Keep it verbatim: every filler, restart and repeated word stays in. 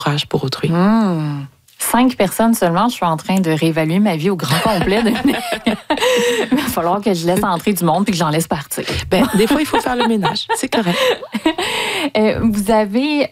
courage pour autrui. Mmh. Cinq personnes seulement, je suis en train de réévaluer ma vie au grand complet. Il va falloir que je laisse entrer du monde puis que j'en laisse partir. Ben, des fois, il faut faire le ménage. C'est correct. Euh, vous avez